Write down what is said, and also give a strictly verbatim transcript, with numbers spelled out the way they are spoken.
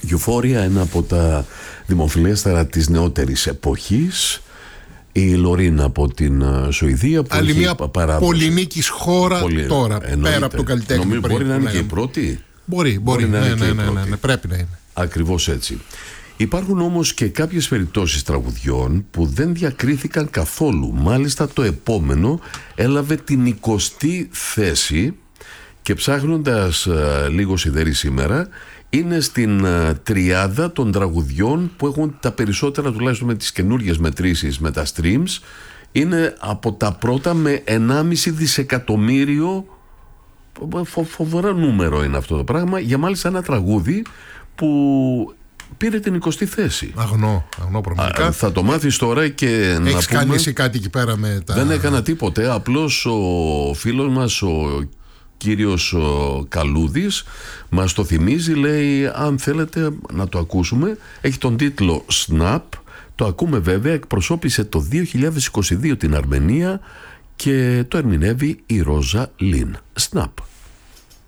Euphoria, ένα από τα δημοφιλέστερα της νεότερης εποχής. Η Λωρίν από την Σουηδία, που άλλη έχει μια παράδοση. Πολυνίκης χώρα Πολυ... τώρα, εννοείται. Πέρα από το καλλιτέχνη. Νομίζω μπορεί να είναι και η πρώτη. Μπορεί, μπορεί, μπορεί να είναι ναι, και ναι, η πρώτη. Ναι, ναι, πρέπει να είναι. Ακριβώς έτσι. Υπάρχουν όμως και κάποιες περιπτώσεις τραγουδιών που δεν διακρίθηκαν καθόλου. Μάλιστα το επόμενο έλαβε την εικοστή θέση και ψάχνοντας uh, λίγο σιδερή σήμερα, είναι στην uh, τριάδα των τραγουδιών που έχουν τα περισσότερα, τουλάχιστον με τις καινούργιες μετρήσεις, με τα streams. Είναι από τα πρώτα με ενάμιση δισεκατομμύριο. Φο, φοβερό νούμερο είναι αυτό το πράγμα, για μάλιστα ένα τραγούδι που πήρε την εικοστή θέση. Αγνό, αγνό πραγματικά. Α, θα το μάθεις τώρα και Έχεις να πούμε... Έχεις κάνει εσύ κάτι εκεί πέρα με τα... Δεν έκανα τίποτε, απλώς ο φίλος μας, ο κύριος ο Καλούδης, μας το θυμίζει, λέει αν θέλετε να το ακούσουμε. Έχει τον τίτλο Snap, το ακούμε βέβαια, εκπροσώπησε το δύο χιλιάδες είκοσι δύο την Αρμενία και το ερμηνεύει η Ρόζα Λίν. Snap.